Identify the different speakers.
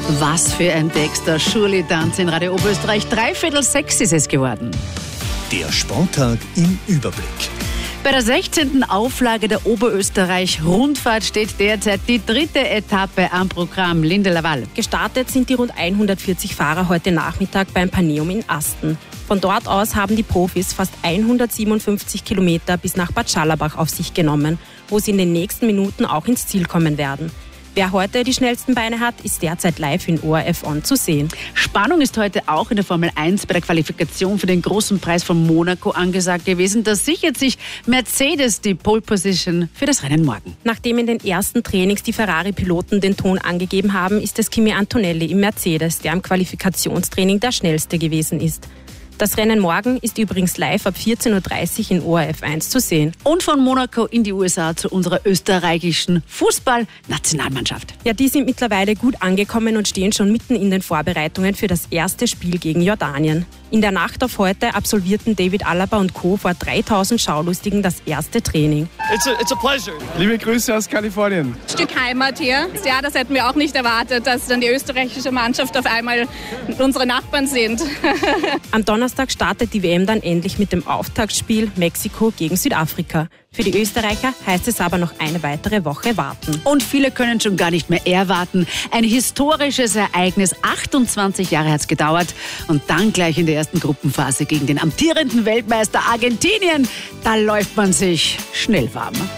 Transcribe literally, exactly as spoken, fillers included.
Speaker 1: Was für ein Text, der Schurli-Tanz in Radio Oberösterreich. Dreiviertel sechs ist es geworden.
Speaker 2: Der Sporttag im Überblick.
Speaker 1: Bei der sechzehnten Auflage der Oberösterreich-Rundfahrt steht derzeit die dritte Etappe am Programm. Linde Laval.
Speaker 3: Gestartet sind die rund hundertvierzig Fahrer heute Nachmittag beim Paneum in Asten. Von dort aus haben die Profis fast hundertsiebenundfünfzig Kilometer bis nach Bad Schallerbach auf sich genommen, wo sie in den nächsten Minuten auch ins Ziel kommen werden. Wer heute die schnellsten Beine hat, ist derzeit live in O R F On zu sehen.
Speaker 1: Spannung ist heute auch in der Formel eins bei der Qualifikation für den großen Preis von Monaco angesagt gewesen. Da sichert sich Mercedes die Pole Position für das Rennen morgen.
Speaker 3: Nachdem in den ersten Trainings die Ferrari-Piloten den Ton angegeben haben, ist es Kimi Antonelli im Mercedes, der im Qualifikationstraining der schnellste gewesen ist. Das Rennen morgen ist übrigens live ab vierzehn Uhr dreißig in O R F eins zu sehen.
Speaker 1: Und von Monaco in die U S A zu unserer österreichischen Fußballnationalmannschaft.
Speaker 3: Ja, die sind mittlerweile gut angekommen und stehen schon mitten in den Vorbereitungen für das erste Spiel gegen Jordanien. In der Nacht auf heute absolvierten David Alaba und Co. vor dreitausend Schaulustigen das erste Training.
Speaker 4: It's a, it's a pleasure.
Speaker 5: Liebe Grüße aus Kalifornien.
Speaker 6: Ein Stück Heimat hier. Ja, das hätten wir auch nicht erwartet, dass dann die österreichische Mannschaft auf einmal unsere Nachbarn sind.
Speaker 3: Am Donnerstag startet die W M dann endlich mit dem Auftaktspiel Mexiko gegen Südafrika. Für die Österreicher heißt es aber noch eine weitere Woche warten.
Speaker 1: Und viele können schon gar nicht mehr erwarten. Ein historisches Ereignis. achtundzwanzig Jahre hat es gedauert. Und dann gleich in der ersten Gruppenphase gegen den amtierenden Weltmeister Argentinien. Da läuft man sich schnell warm.